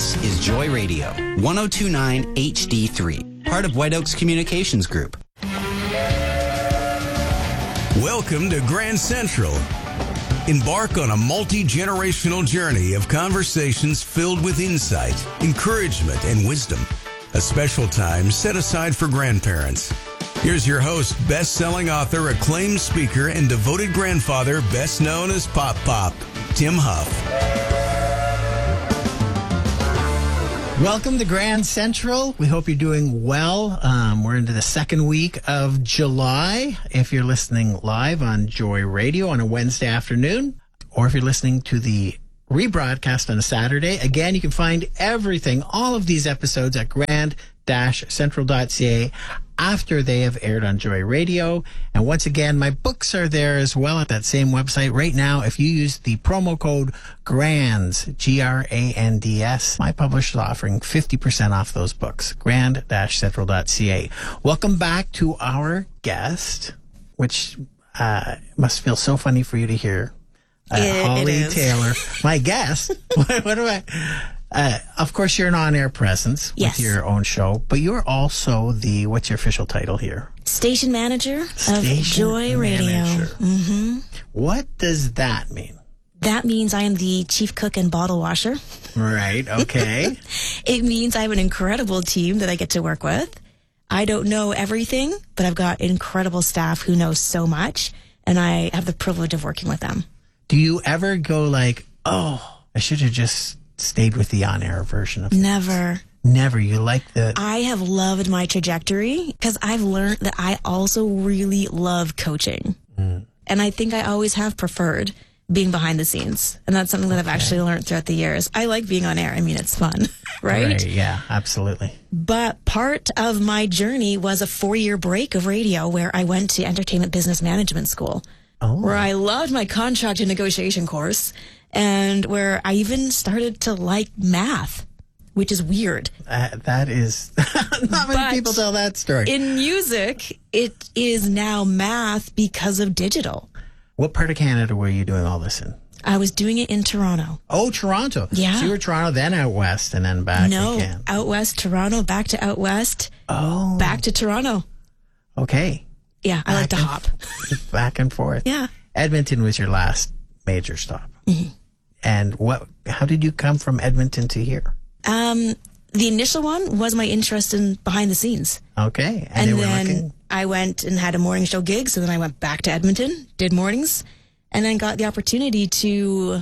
This is Joy Radio, 1029 HD3, part of White Oaks Communications Group. Welcome to Grand Central. Embark on a multi-generational journey of conversations filled with insight, encouragement, and wisdom. A special time set aside for grandparents. Here's your host, best-selling author, acclaimed speaker, and devoted grandfather, best known as Pop Pop, Tim Huff. Welcome to Grand Central. We hope you're doing well. We're into the second week of July. If you're listening live on Joy Radio on a Wednesday afternoon, or if you're listening to the rebroadcast on a Saturday, again, you can find everything, all of these episodes at grand-central.ca after they have aired on Joy Radio. And once again, my books are there as well at that same website. Right now, if you use the promo code GRANDS, GRANDS, my publisher is offering 50% off those books, grand-central.ca. Welcome back to our guest, which must feel so funny for you to hear. Holly Taylor, my guest. What am I? Of course, you're an on-air presence with your own show, but you're also what's your official title here? Station manager of Joy Radio. Mm-hmm. What does that mean? That means I am the chief cook and bottle washer. Right, okay. It means I have an incredible team that I get to work with. I don't know everything, but I've got incredible staff who know so much, and I have the privilege of working with them. Do you ever go like, oh, I should have just stayed with the on-air version of things? Never. Never. You like I have loved my trajectory because I've learned that I also really love coaching. And I think I always have preferred being behind the scenes. And that's something that I've actually learned throughout the years. I like being on air. I mean, it's fun, right? Yeah, absolutely. But part of my journey was a 4-year break of radio where I went to entertainment business management school, where I loved my contract and negotiation course, and where I even started to like math, which is weird. That is, not many people tell that story. In music, it is now math because of digital. What part of Canada were you doing all this in? I was doing it in Toronto. Oh, Toronto. Yeah. So you were Toronto, then out west, and then back again. No, out west, Toronto, back to out west, back to Toronto. Okay. Yeah, I like to hop. Back and forth. Yeah. Edmonton was your last major stop. Mm-hmm. And how did you come from Edmonton to here? The initial one was my interest in behind the scenes. Okay. And then I went and had a morning show gig. So then I went back to Edmonton, did mornings, and then got the opportunity to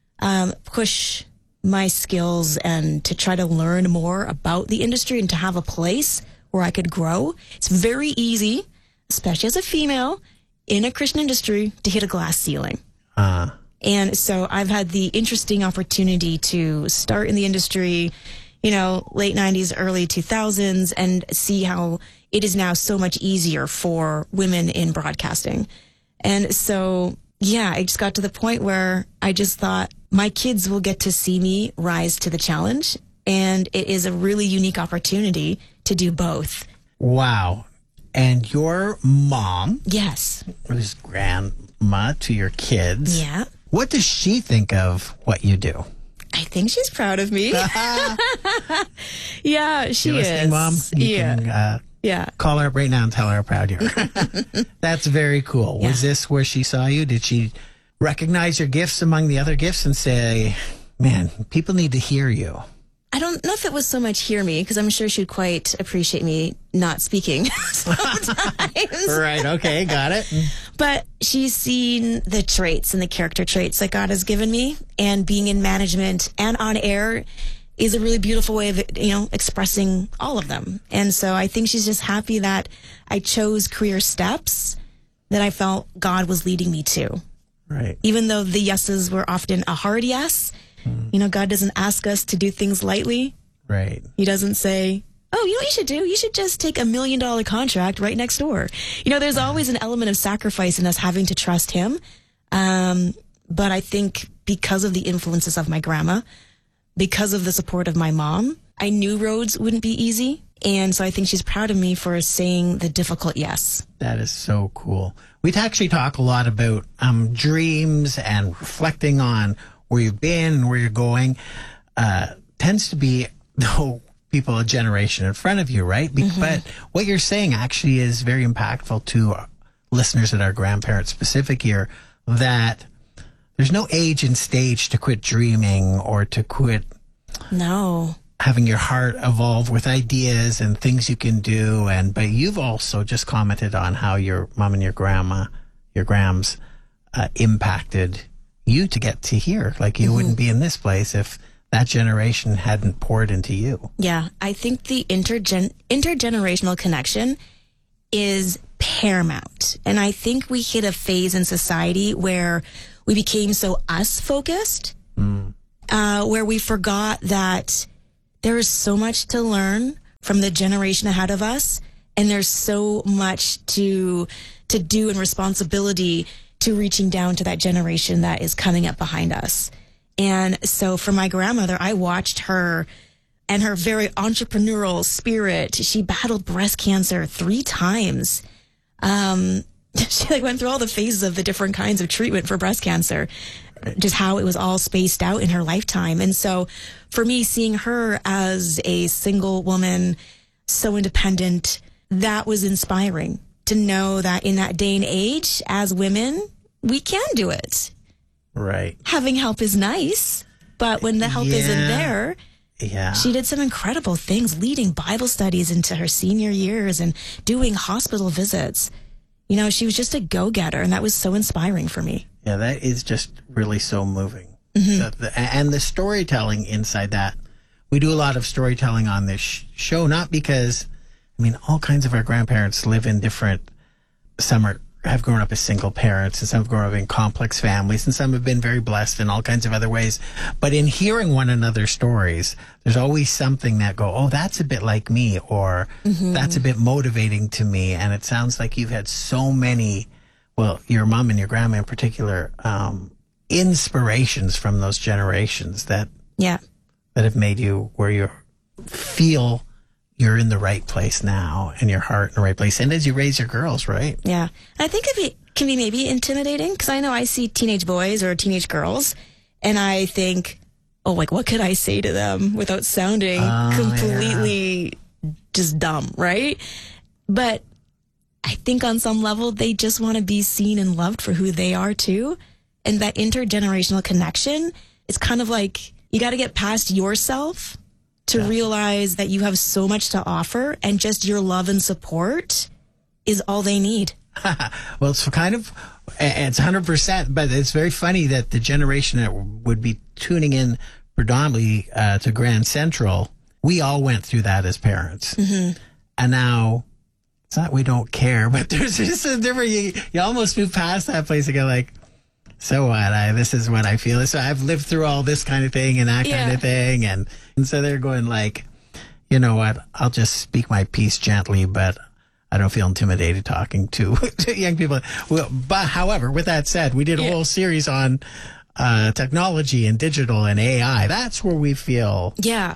push my skills and to try to learn more about the industry and to have a place where I could grow. It's very easy, especially as a female in a Christian industry, to hit a glass ceiling. And so I've had the interesting opportunity to start in the industry, late 90s, early 2000s, and see how it is now so much easier for women in broadcasting. And so, I just got to the point where I just thought my kids will get to see me rise to the challenge. And it is a really unique opportunity to do both. Wow. And your mom. Yes. Was grandma to your kids. Yeah. What does she think of what you do? I think she's proud of me. Yeah, she You're listening, Mom? You can call her up right now and tell her how proud you are. That's very cool. Yeah. Was this where she saw you? Did she recognize your gifts among the other gifts and say, man, people need to hear you? I don't know if it was so much hear me, because I'm sure she'd quite appreciate me not speaking sometimes. Right, okay, got it. But she's seen the traits and the character traits that God has given me, and being in management and on air is a really beautiful way of, expressing all of them. And so I think she's just happy that I chose career steps that I felt God was leading me to. Right. Even though the yeses were often a hard yes, God doesn't ask us to do things lightly. Right. He doesn't say, oh, you know what you should do? You should just take $1 million contract right next door. There's always an element of sacrifice in us having to trust him. But I think because of the influences of my grandma, because of the support of my mom, I knew roads wouldn't be easy. And so I think she's proud of me for saying the difficult yes. That is so cool. We'd actually talk a lot about dreams and reflecting on where you've been and where you're going. tends to be people a generation in front of you, right? But what you're saying actually is very impactful to listeners that are grandparents specific here, that there's no age and stage to quit dreaming or to quit having your heart evolve with ideas and things you can do. But you've also just commented on how your mom and your grams impacted you to get to here. Like you wouldn't be in this place if that generation hadn't poured into you. Yeah, I think the intergenerational connection is paramount. And I think we hit a phase in society where we became so us-focused, where we forgot that there is so much to learn from the generation ahead of us, and there's so much to do and responsibility to reaching down to that generation that is coming up behind us. And so for my grandmother, I watched her and her very entrepreneurial spirit. She battled breast cancer 3 times. She went through all the phases of the different kinds of treatment for breast cancer, just how it was all spaced out in her lifetime. And so for me, seeing her as a single woman, so independent, that was inspiring to know that in that day and age, as women, we can do it. Right. Having help is nice, but when the help isn't there, she did some incredible things, leading Bible studies into her senior years and doing hospital visits. You know, she was just a go-getter, and that was so inspiring for me. Yeah, that is just really so moving. And the storytelling inside that. We do a lot of storytelling on this show, not because, all kinds of our grandparents live in different, some have grown up as single parents, and some have grown up in complex families, and some have been very blessed in all kinds of other ways. But in hearing one another's stories, there's always something that oh, that's a bit like me, or that's a bit motivating to me. And it sounds like you've had so many, well, your mom and your grandma in particular, inspirations from those generations that have made you where you feel you're in the right place now, and your heart in the right place. And as you raise your girls, right? Yeah. I think it can be maybe intimidating, because I know I see teenage boys or teenage girls, and I think, what could I say to them without sounding completely just dumb, right? But I think on some level, they just want to be seen and loved for who they are too. And that intergenerational connection is kind of like, you got to get past yourself to realize that you have so much to offer, and just your love and support is all they need. Well, it's 100%, but it's very funny that the generation that would be tuning in predominantly to Grand Central, we all went through that as parents. And now, it's not we don't care, but there's just a different, you almost move past that place and go like, so what? This is what I feel. So I've lived through all this kind of thing and that kind of thing. And so they're going like, you know what? I'll just speak my piece gently, but I don't feel intimidated talking to young people. Well, but however, with that said, we did a whole series on technology and digital and AI. That's where we feel,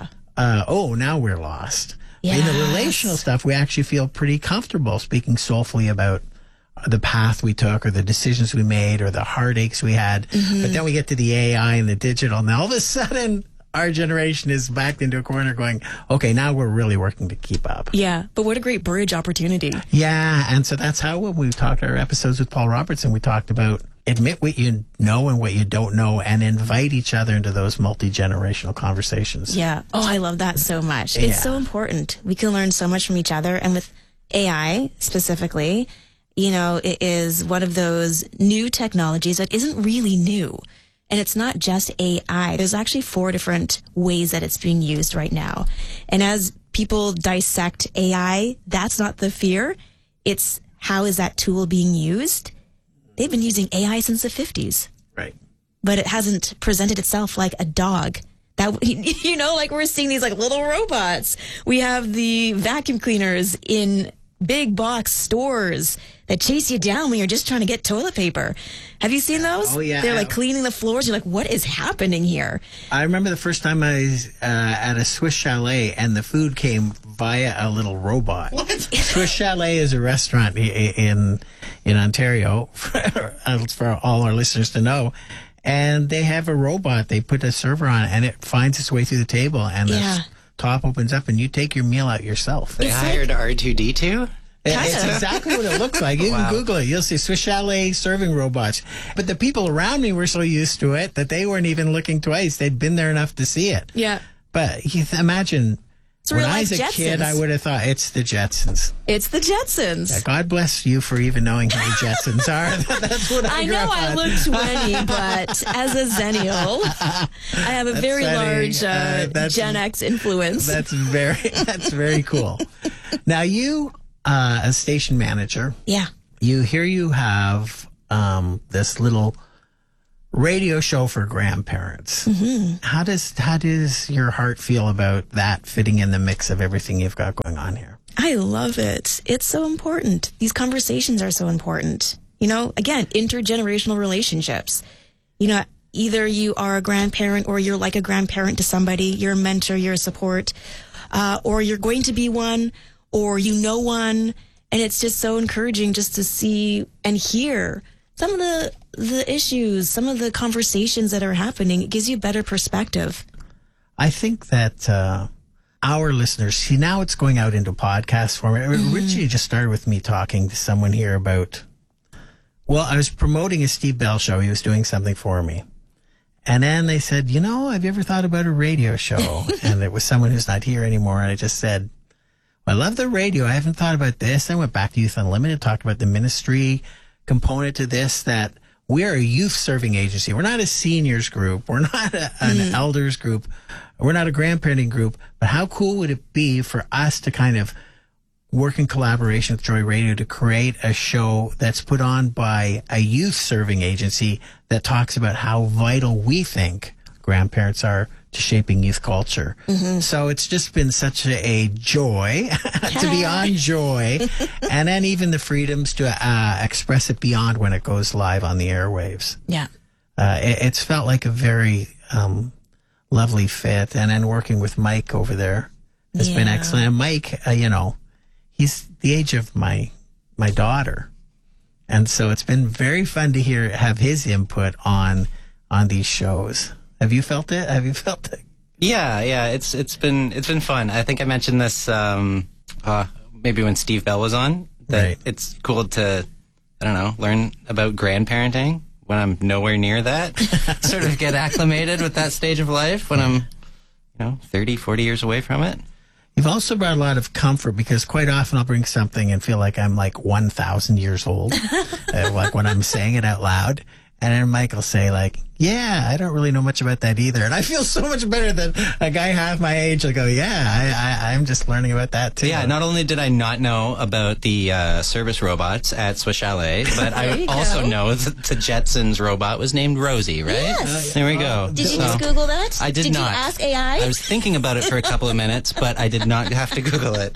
now we're lost. Yes. In the relational stuff, we actually feel pretty comfortable speaking soulfully about the path we took, or the decisions we made, or the heartaches we had. But then we get to the AI and the digital, and all of a sudden our generation is backed into a corner going, okay, now we're really working to keep up. Yeah, but what a great bridge opportunity. Yeah, and so that's how when we talked our episodes with Paul Robertson, we talked about admit what you know and what you don't know, and invite each other into those multi-generational conversations. Yeah. Oh, I love that so much. It's so important. We can learn so much from each other. And with AI specifically, it is one of those new technologies that isn't really new. And it's not just AI. There's actually 4 different ways that it's being used right now. And as people dissect AI, that's not the fear. It's how is that tool being used? They've been using AI since the 50s. Right. But it hasn't presented itself like a dog. That, we're seeing these little robots. We have the vacuum cleaners in big box stores that chase you down when you're just trying to get toilet paper. Have you seen those? Oh, yeah. They're cleaning the floors. You're like, what is happening here? I remember the first time I was at a Swiss Chalet, and the food came via a little robot. What? Swiss Chalet is a restaurant in Ontario, for all our listeners to know. And they have a robot. They put a server on it, and it finds its way through the table, and the top opens up, and you take your meal out yourself. They hired R2-D2? It's exactly what it looks like. You can Google it. You'll see Swiss Chalet serving robots. But the people around me were so used to it that they weren't even looking twice. They'd been there enough to see it. Yeah. But you imagine, when I was a kid, I would have thought it's the Jetsons. It's the Jetsons. Yeah, God bless you for even knowing who the Jetsons are. That's what I grew know up I on. look 20, but as a Zennial, I have a very large Gen X influence. That's very cool. Now you, as station manager, you have this little radio show for grandparents. Mm-hmm. How does your heart feel about that fitting in the mix of everything you've got going on here? I love it. It's so important. These conversations are so important. You know, again, intergenerational relationships. You know, either you are a grandparent or you're like a grandparent to somebody, you're a mentor, you're a support, or you're going to be one, or you know one. And it's just so encouraging just to see and hear some of the issues, some of the conversations that are happening. It gives you a better perspective. I think that our listeners, see, now it's going out into podcast format. Mm-hmm. Richie just started with me talking to someone here about, well, I was promoting a Steve Bell show. He was doing something for me. And then they said, you know, have you ever thought about a radio show? And it was someone who's not here anymore. And I just said, I love the radio. I haven't thought about this. I went back to Youth Unlimited, talked about the ministry component to this, that we're a youth serving agency. We're not a seniors group. We're not an elders group. We're not a grandparenting group. But how cool would it be for us to kind of work in collaboration with Joy Radio to create a show that's put on by a youth serving agency that talks about how vital we think grandparents are to shaping youth culture. Mm-hmm. So it's just been such a joy to be on Joy, and then even the freedoms to express it beyond when it goes live on the airwaves. Yeah. It's felt like a very lovely fit, and then working with Mike over there has been excellent. And Mike, you know, he's the age of my daughter, and so it's been very fun to have his input on these shows. Have you felt it? Yeah. It's been fun. I think I mentioned this maybe when Steve Bell was on. That it's cool to, I don't know, learn about grandparenting when I'm nowhere near that. Sort of get acclimated with that stage of life when I'm, 30, 40 years away from it. You've also brought a lot of comfort, because quite often I'll bring something and feel like I'm like 1,000 years old, like when I'm saying it out loud. And then Mike will say, like, yeah, I don't really know much about that either. And I feel so much better than a guy half my age will go, yeah, I'm just learning about that too. Yeah, not only did I not know about the service robots at Swiss Chalet, but I also know that the Jetsons robot was named Rosie, right? Yes. There we go. Did you just Google that? I did not. Did you ask AI? I was thinking about it for a couple of minutes, but I did not have to Google it.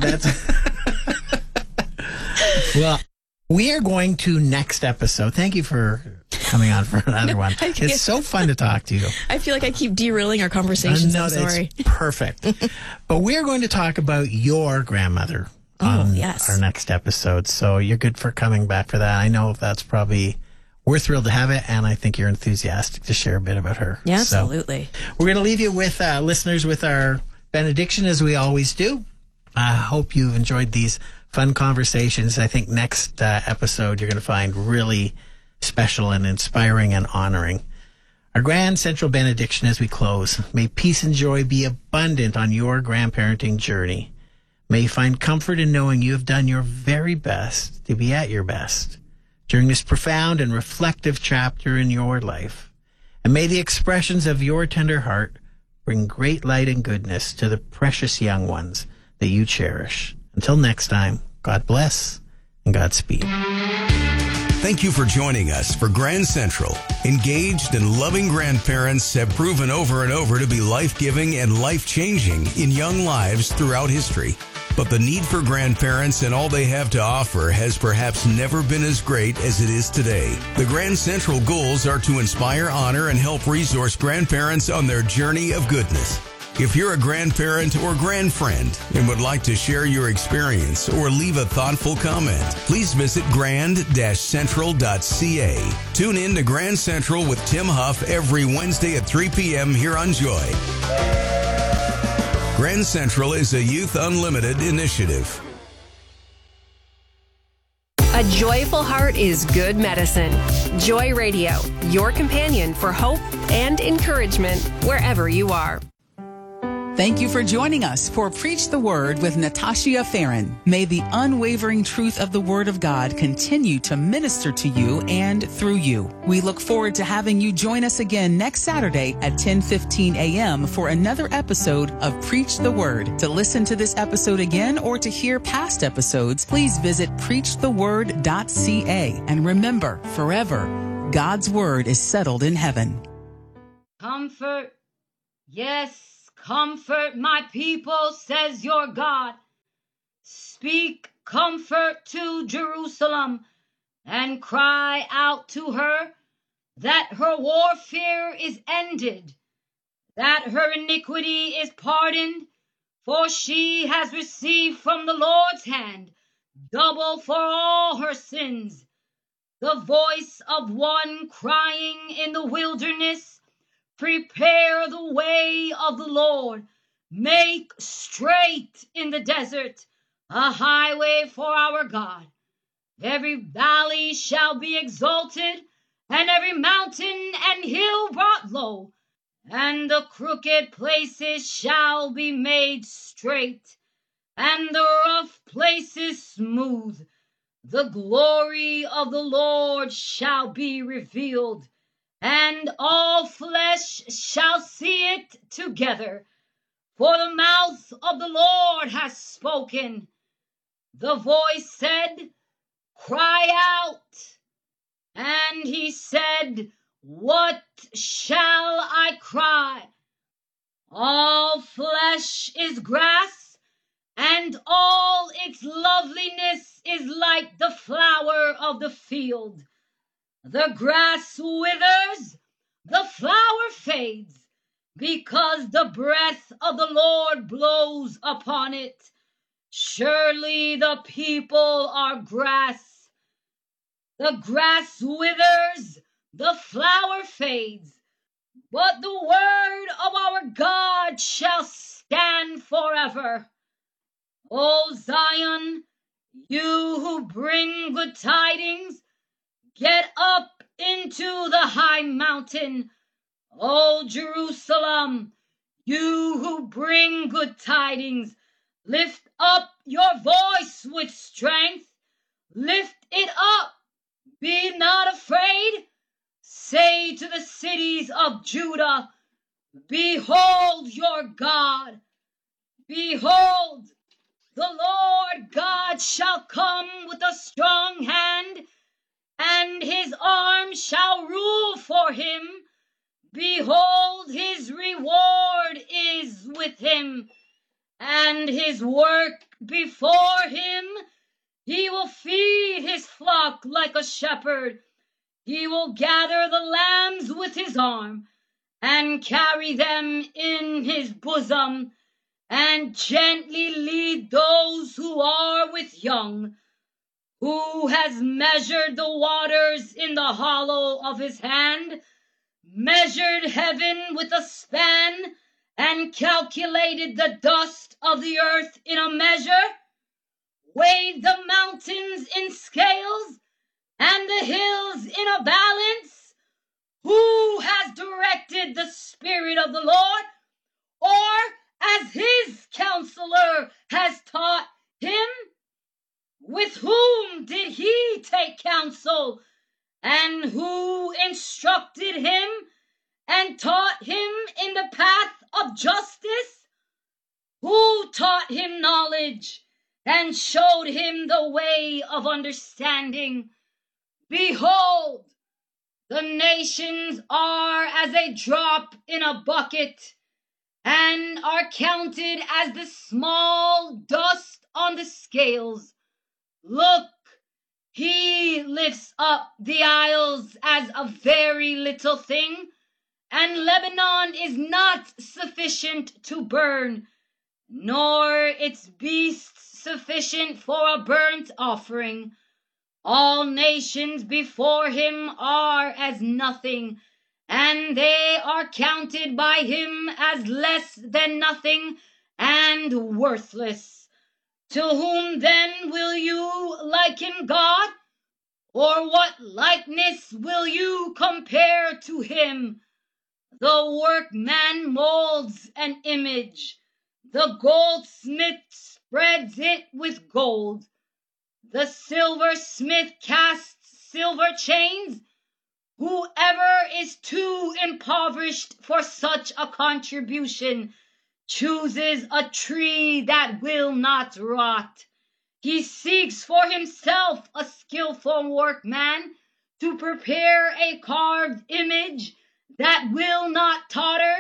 Well, we are going to next episode. Thank you for coming on for another one. It's so fun to talk to you. I feel like I keep derailing our conversations. I'm sorry. It's perfect. But we're going to talk about your grandmother on our next episode. So you're good for coming back for that. I know that's probably, we're thrilled to have it, and I think you're enthusiastic to share a bit about her. Yeah, absolutely. So we're going to leave you with listeners with our benediction, as we always do. I hope you've enjoyed these fun conversations. I think next episode you're going to find really special and inspiring and honoring. Our grand central benediction as we close. May peace and joy be abundant on your grandparenting journey. May you find comfort in knowing you have done your very best to be at your best during this profound and reflective chapter in your life. And may the expressions of your tender heart bring great light and goodness to the precious young ones that you cherish. Until next time, God bless and Godspeed. Thank you for joining us for Grand Central. Engaged and loving grandparents have proven over and over to be life-giving and life-changing in young lives throughout history. But the need for grandparents and all they have to offer has perhaps never been as great as it is today. The Grand Central goals are to inspire, honor, and help resource grandparents on their journey of goodness. If you're a grandparent or grandfriend and would like to share your experience or leave a thoughtful comment, please visit grand-central.ca. Tune in to Grand Central with Tim Huff every Wednesday at 3 p.m. here on Joy. Grand Central is a Youth Unlimited initiative. A joyful heart is good medicine. Joy Radio, your companion for hope and encouragement wherever you are. Thank you for joining us for Preach the Word with Natasha Farron. May the unwavering truth of the Word of God continue to minister to you and through you. We look forward to having you join us again next Saturday at 10:15 a.m. for another episode of Preach the Word. To listen to this episode again or to hear past episodes, please visit preachtheword.ca. And remember, forever, God's Word is settled in heaven. Comfort, yes. Comfort my people, says your God. Speak comfort to Jerusalem and cry out to her that her warfare is ended, that her iniquity is pardoned, for she has received from the Lord's hand double for all her sins. The voice of one crying in the wilderness, prepare the way of the Lord. Make straight in the desert a highway for our God. Every valley shall be exalted, and every mountain and hill brought low, and the crooked places shall be made straight, and the rough places smooth. The glory of the Lord shall be revealed, and all flesh shall see it together. For the mouth of the Lord has spoken. The voice said, cry out. And he said, what shall I cry? All flesh is grass, and all its loveliness is like the flower of the field. The grass withers, the flower fades, because the breath of the Lord blows upon it. Surely the people are grass. The grass withers, the flower fades, but the word of our God shall stand forever. O Zion, you who bring good tidings, get up into the high mountain. O Jerusalem, you who bring good tidings, lift up your voice with strength. Lift it up. Be not afraid. Say to the cities of Judah, behold your God. Behold, the Lord God shall come with a strong hand, and his arm shall rule for him. Behold, his reward is with him, and his work before him. He will feed his flock like a shepherd. He will gather the lambs with his arm, and carry them in his bosom, and gently lead those who are with young. Who has measured the waters in the hollow of his hand, measured heaven with a span, and calculated the dust of the earth in a measure, weighed the mountains in scales, and the hills in a balance? Who has directed the Spirit of the Lord, or as his counselor has taught him? With whom did he take counsel, and who instructed him and taught him in the path of justice? Who taught him knowledge and showed him the way of understanding? Behold, the nations are as a drop in a bucket, and are counted as the small dust on the scales. Look, he lifts up the isles as a very little thing, and Lebanon is not sufficient to burn, nor its beasts sufficient for a burnt offering. All nations before him are as nothing, and they are counted by him as less than nothing and worthless. To whom then will you liken God? Or what likeness will you compare to him? The workman molds an image. The goldsmith spreads it with gold. The silversmith casts silver chains. Whoever is too impoverished for such a contribution chooses a tree that will not rot. He seeks for himself a skillful workman to prepare a carved image that will not totter.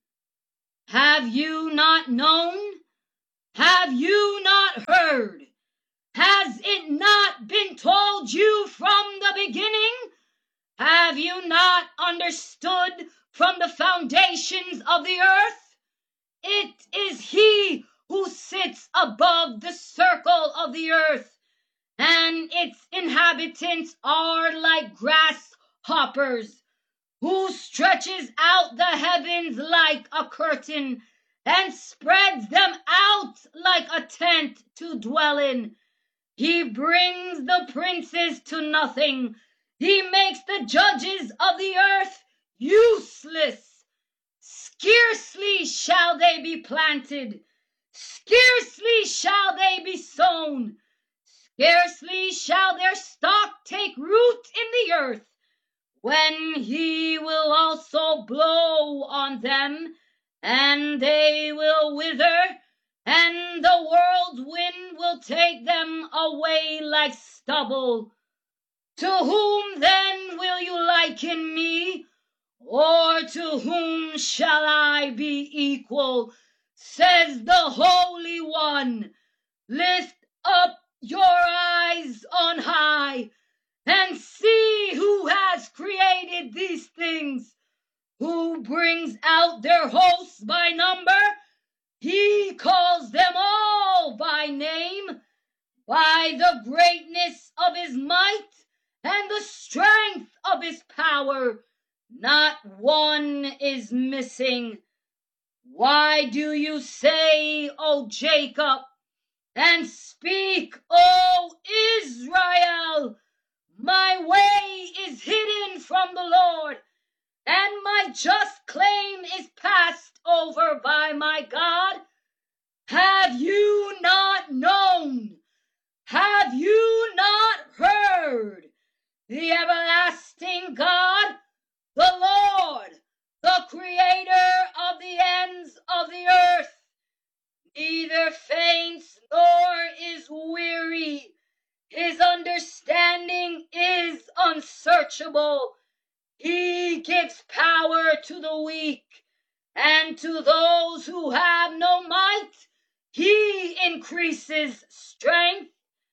Have you not known? Have you not heard? Has it not been told you from the beginning? Have you not understood from the foundations of the earth? It is he who sits above the circle of the earth, and its inhabitants are like grasshoppers, who stretches out the heavens like a curtain, and spreads them out like a tent to dwell in. He brings the princes to nothing. He makes the judges of the earth useless. Scarcely shall they be planted. Scarcely shall they be sown. Scarcely shall their stock take root in the earth, when he will also blow on them, and they will wither, and the whirlwind will take them away like stubble. To whom then will you liken me? Or to whom shall I be equal? Says the Holy One. Lift up your eyes on high, and see who has created these things, who brings out their hosts by number. He calls them all by name, by the greatness of his might and the strength of his power. Not one is missing. Why do you say, O Jacob, and speak, O Israel, my way is hidden from the Lord, and my just claim is passed over by my God? Have you not known? Have you not heard? The everlasting God, the Lord, the creator of the ends of the earth, neither faints nor is weary. His understanding is unsearchable. He gives power to the weak, and to those who have no might, he increases strength.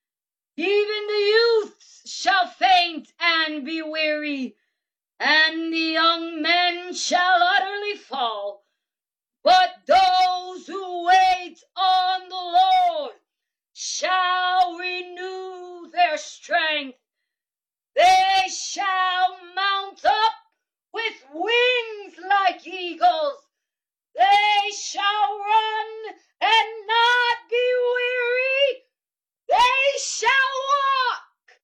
Even the youths shall faint and be weary, and the young men shall utterly fall. But those who wait on the Lord shall renew their strength. They shall mount up with wings like eagles. They shall run and not be weary. They shall walk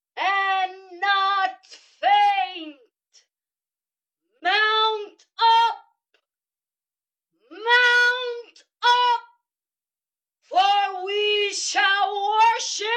and not faint. Mount up, mount up, for we shall worship